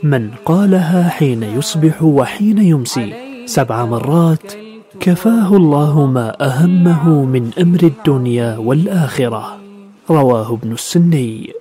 من قالها حين يصبح وحين يمسي 7 مرات كفاه الله ما أهمه من أمر الدنيا والآخرة. رواه ابن السني.